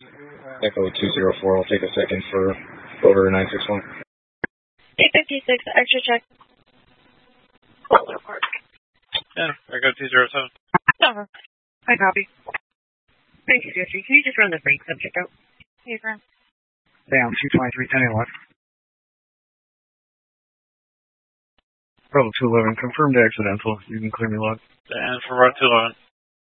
Echo 204, I'll take a second for over 961. 856, extra check. Boulder Park. Yeah, Echo 207. Over. I copy. Thank you, Jesse. Can you just run the brake subject out? Yes, ma'am. Down, 223, 10 left. Bravo 211, confirmed accidental. You can clear me log. And for Route 211.